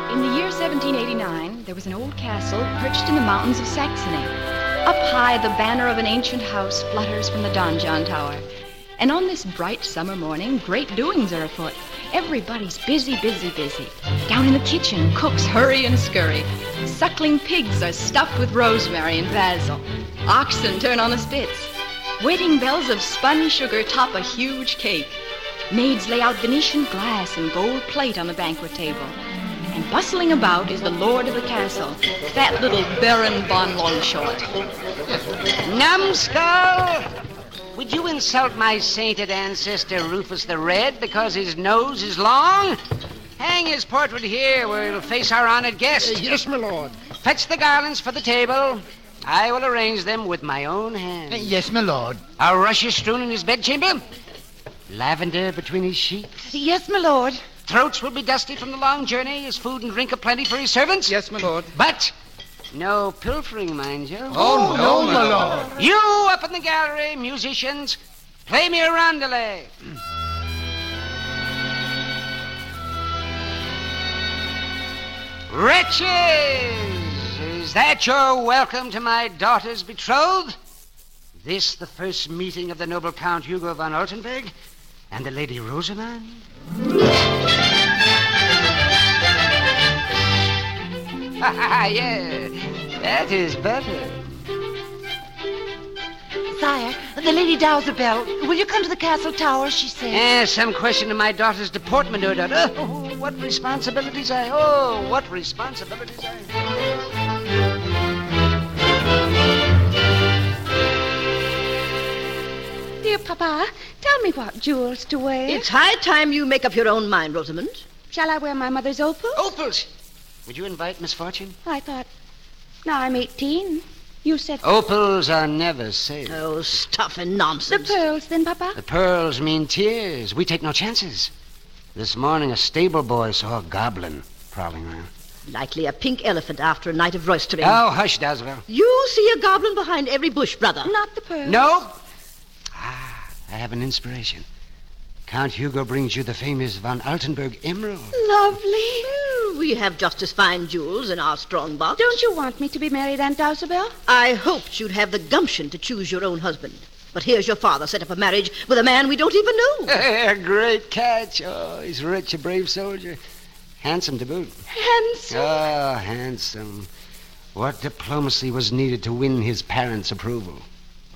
In the year 1789, there was an old castle perched in the mountains of Saxony. Up high, the banner of an ancient house flutters from the donjon tower. And on this bright summer morning, great doings are afoot. Everybody's busy. Down in the kitchen, cooks hurry and scurry. Suckling pigs are stuffed with rosemary and basil. Oxen turn on the spits. Waiting bells of spun sugar top a huge cake. Maids lay out Venetian glass and gold plate on the banquet table. And bustling about is the lord of the castle, fat little Baron von Longshort. Numbskull! Would you insult my sainted ancestor Rufus the Red because his nose is long? Hang his portrait here where it'll face our honored guest. Yes, my lord. Fetch the garlands for the table. I will arrange them with my own hands. Yes, my lord. Our rushes strewn in his bedchamber. Lavender between his sheets. Yes, my lord. Throats will be dusty from the long journey, his food and drink aplenty for his servants. Yes, my lord. But no pilfering, mind you. Oh, no, my lord. You up in the gallery, musicians, play me a roundelay. Wretches! Is that your welcome to my daughter's betrothed? This the first meeting of the noble Count Hugo von Altenburg and the Lady Rosamond? Yeah, that is better. Sire, the Lady Dowsabel, will you come to the castle tower, she said. Some question of my daughter's deportment, no doubt. Oh, what responsibilities I... Dear Papa, tell me what jewels to wear. It's high time you make up your own mind, Rosamond. Shall I wear my mother's opal? Opals! Would you invite Miss Fortune? I thought... Now I'm 18. You said... Opals are never safe. Oh, stuff and The nonsense. pearls, then, Papa? The pearls mean tears. We take no chances. This morning, a stable boy saw a goblin prowling around. Likely a pink elephant after a night of roistering. Oh, hush, Dazwell. You see a goblin behind every bush, brother. Not the pearls. No. I have an inspiration. Count Hugo brings you the famous von Altenburg emerald. Lovely. We have just as fine jewels in our strong box. Don't you want me to be married, Aunt Dowsabel? I hoped you'd have the gumption to choose your own husband. But here's your father set up a marriage with a man we don't even know. A great catch. Oh, he's rich, a brave soldier. Handsome to boot. Handsome. Oh, handsome. What diplomacy was needed to win his parents' approval?